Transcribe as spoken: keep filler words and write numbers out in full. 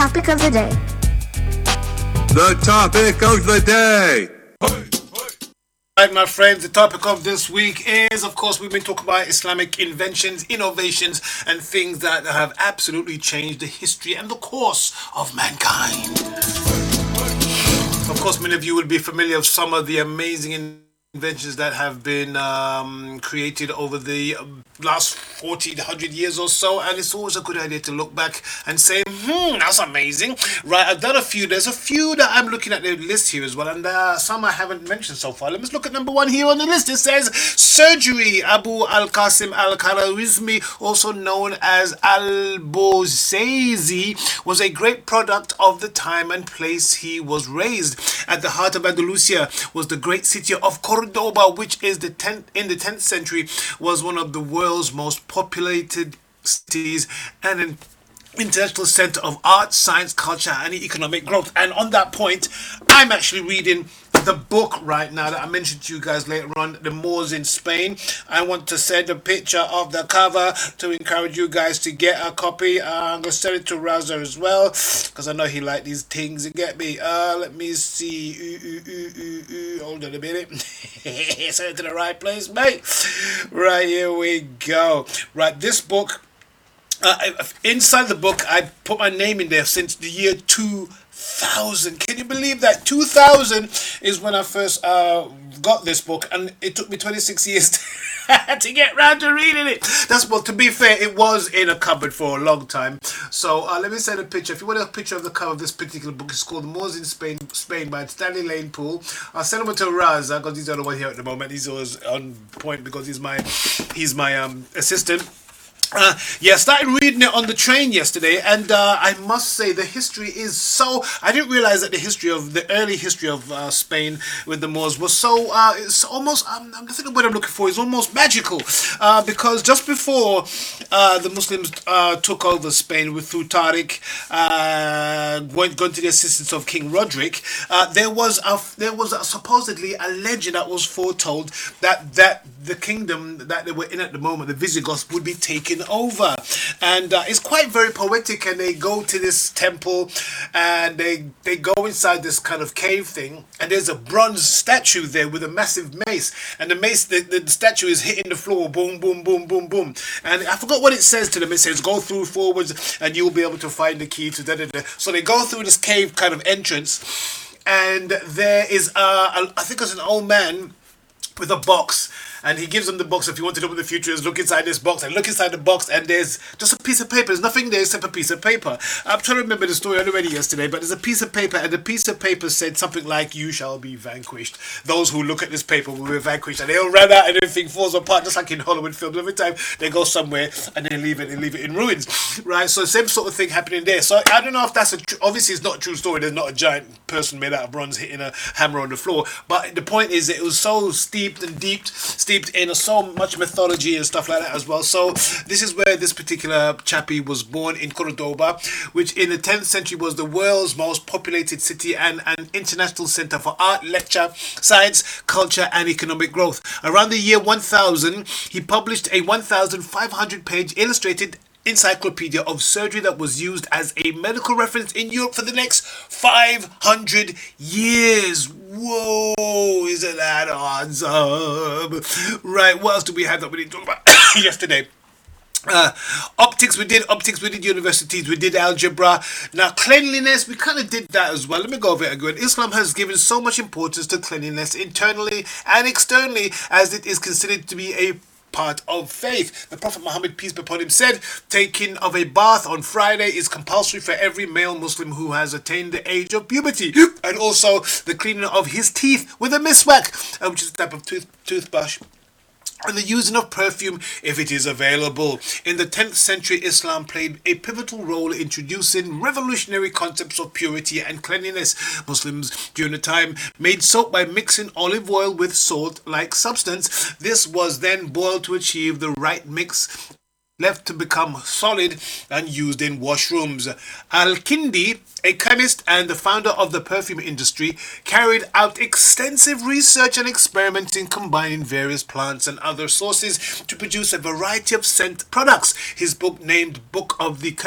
topic of the day. The topic of the day. Right, my friends, the topic of this week is, of course, we've been talking about Islamic inventions, innovations, and things that have absolutely changed the history and the course of mankind. Of course, many of you will be familiar with some of the amazing inventions that have been um, created over the last forty, one hundred years or so, and it's always a good idea to look back and say, hmm, that's amazing. Right, I've done a few. There's a few that I'm looking at the list here as well, and uh, some I haven't mentioned so far. Let's look at number one here on the list. It says surgery. Abu al-Qasim al-Khwarizmi, also known as Al-Busayzi, was a great product of the time and place he was raised. At the heart of Andalusia was the great city of Cordoba, which is the tenth in the tenth century was one of the world's most populated cities and an international center of art, science, culture, and economic growth. And on that point, I'm actually reading the book right now that I mentioned to you guys later on, The Moors in Spain. I want to send a picture of the cover to encourage you guys to get a copy. Uh, I'm going to send it to Raza as well, because I know he likes these things. You get me? Uh, let me see. Ooh, ooh, ooh, ooh, ooh. Hold on a minute. Send it to the right place, mate. Right, here we go. Right, this book, uh, inside the book, I put my name in there since the year two thousand. Can you believe that? two thousand is when I first uh, got this book, and it took me twenty-six years to, to get round to reading it. That's, well, to be fair, it was in a cupboard for a long time. So uh, let me send a picture. If you want a picture of the cover of this particular book, it's called Moors in Spain, Spain by Stanley Lane Poole. I'll send them to Raza because he's the only one here at the moment. He's always on point because he's my he's my um assistant. Uh, yeah, I started reading it on the train yesterday, and uh, I must say the history is so... I didn't realize that the history of... The early history of uh, Spain with the Moors was so... Uh, it's almost... Um, I'm thinking what I'm looking for is almost magical. Uh, because just before uh, the Muslims uh, took over Spain with through Tariq, uh, going, going to the assistance of King Roderick, uh, there was a, there was a, supposedly a legend that was foretold that, that the kingdom that they were in at the moment, the Visigoths, would be taken over. And uh, it's quite very poetic, and they go to this temple and they they go inside this kind of cave thing, and there's a bronze statue there with a massive mace, and the mace the, the statue is hitting the floor, boom boom boom boom boom, and I forgot what it says to them. It says go through forwards and you'll be able to find the key to da da da. So they go through this cave kind of entrance, and there is uh, a, I think it's an old man with a box, and he gives them the box. If you want to know what the future is, look inside this box, and look inside the box, and there's just a piece of paper. There's nothing there except a piece of paper. I'm trying to remember the story already yesterday, but there's a piece of paper, and the piece of paper said something like, you shall be vanquished. Those who look at this paper will be vanquished, and they all run out and everything falls apart, just like in Hollywood films. Every time they go somewhere and they leave it, they leave it in ruins, right? So same sort of thing happening there. So I don't know if that's a tr- obviously it's not a true story. There's not a giant person made out of bronze hitting a hammer on the floor, but the point is that it was so steeped and deep, steeped in so much mythology and stuff like that as well. So this is where this particular chappie was born, in Cordoba, which in the tenth century was the world's most populated city and an international center for art, lecture, science, culture, and economic growth. Around the year one thousand, he published a one thousand five hundred page illustrated encyclopedia of surgery that was used as a medical reference in Europe for the next five hundred years. Whoa, isn't that awesome? Right, what else do we have that we didn't talk about yesterday? Uh, optics, we did optics, we did universities, we did algebra. Now, cleanliness, we kind of did that as well. Let me go over it again. Islam has given so much importance to cleanliness internally and externally, as it is considered to be a part of faith. The Prophet Muhammad, peace be upon him, said taking of a bath on Friday is compulsory for every male Muslim who has attained the age of puberty, and also the cleaning of his teeth with a miswak, uh, which is a type of tooth toothbrush, and the using of perfume if it is available. In the tenth century, Islam played a pivotal role in introducing revolutionary concepts of purity and cleanliness. Muslims during the time made soap by mixing olive oil with salt-like substance. This was then boiled to achieve the right mix, left to become solid, and used in washrooms. Al-Kindi, a chemist and the founder of the perfume industry, carried out extensive research and experimenting, combining various plants and other sources to produce a variety of scent products. His book, named Book of the